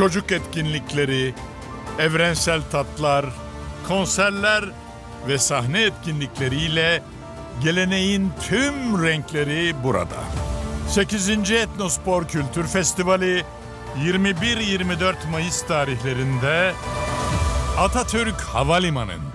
çocuk etkinlikleri, evrensel tatlar, konserler ve sahne etkinlikleriyle geleneğin tüm renkleri burada. 8. Etnospor Kültür Festivali 21-24 Mayıs tarihlerinde Atatürk Havalimanı'nda.